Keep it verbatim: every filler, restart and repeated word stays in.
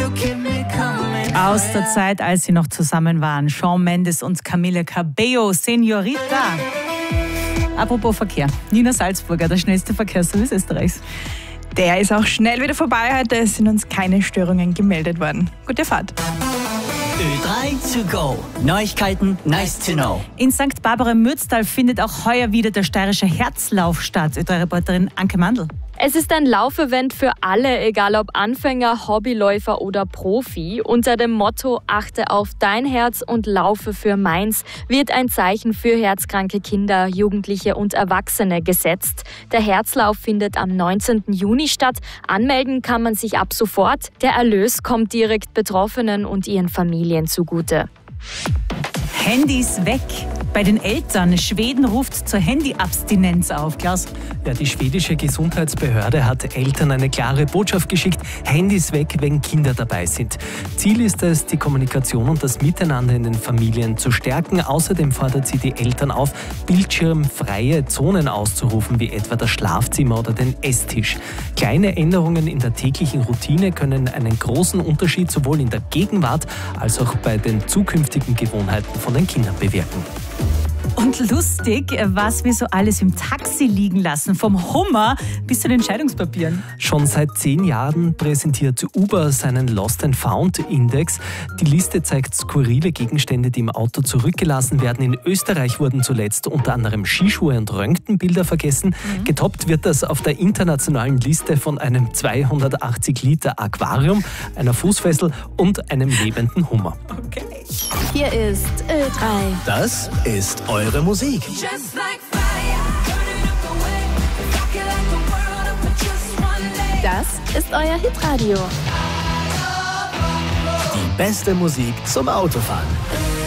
Aus der Zeit, als sie noch zusammen waren. Shawn Mendes und Camila Cabello, Senorita. Apropos Verkehr. Nina Salzburger, der schnellste Verkehrsservice Österreichs. Der ist auch schnell wieder vorbei heute. Es sind uns keine Störungen gemeldet worden. Gute Fahrt. Ö drei to go. Neuigkeiten, nice to know. In Sankt Barbara im Mürztal findet auch heuer wieder der steirische Herzlauf statt. Ö drei-Reporterin Anke Mandl. Es ist ein Laufevent für alle, egal ob Anfänger, Hobbyläufer oder Profi. Unter dem Motto „Achte auf dein Herz und laufe für meins" wird ein Zeichen für herzkranke Kinder, Jugendliche und Erwachsene gesetzt. Der Herzlauf findet am neunzehnten Juni statt. Anmelden kann man sich ab sofort. Der Erlös kommt direkt Betroffenen und ihren Familien zugute. Handys weg. Bei den Eltern. Schweden ruft zur Handyabstinenz auf. Klaus? Ja, die schwedische Gesundheitsbehörde hat Eltern eine klare Botschaft geschickt: Handys weg, wenn Kinder dabei sind. Ziel ist es, die Kommunikation und das Miteinander in den Familien zu stärken. Außerdem fordert sie die Eltern auf, bildschirmfreie Zonen auszurufen, wie etwa das Schlafzimmer oder den Esstisch. Kleine Änderungen in der täglichen Routine können einen großen Unterschied sowohl in der Gegenwart als auch bei den zukünftigen Gewohnheiten von den Kindern bewirken. Und lustig, was wir so alles im Taxi liegen lassen, vom Hummer bis zu den Scheidungspapieren. Schon seit zehn Jahren präsentiert Uber seinen Lost and Found Index. Die Liste zeigt skurrile Gegenstände, die im Auto zurückgelassen werden. In Österreich wurden zuletzt unter anderem Skischuhe und Röntgenbilder vergessen. Mhm. Getoppt wird das auf der internationalen Liste von einem zweihundertachtzig Liter Aquarium, einer Fußfessel und einem lebenden Hummer. Okay. Hier ist Ö drei. Das ist eure Musik. Das ist euer Hitradio. Die beste Musik zum Autofahren.